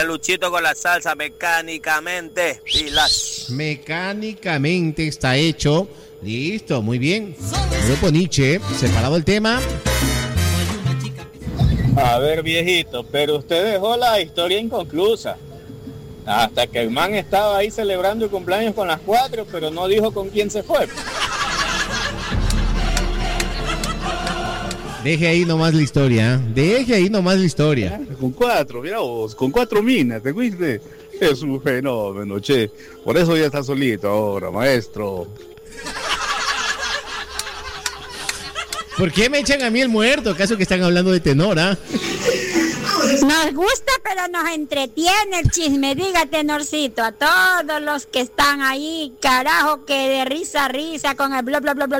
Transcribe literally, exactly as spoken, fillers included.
Mira Luchito con la salsa mecánicamente. Pilas. Mecánicamente está hecho. Listo, muy bien. Grupo Nietzsche, separado el tema. A ver, viejito, pero usted dejó la historia inconclusa. Hasta que el man estaba ahí celebrando el cumpleaños con las cuatro, pero no dijo con quién se fue. Deje ahí nomás la historia. Deje ahí nomás la historia. Con cuatro, mira vos, con cuatro minas, ¿te fuiste? Es un fenómeno, che. Por eso ya está solito ahora, maestro. ¿Por qué me echan a mí el muerto? ¿Acaso que están hablando de Tenora? Nos gusta, pero nos entretiene el chisme. Diga, Tenorcito, a todos los que están ahí, carajo, que de risa a risa con el bla, bla, bla, bla.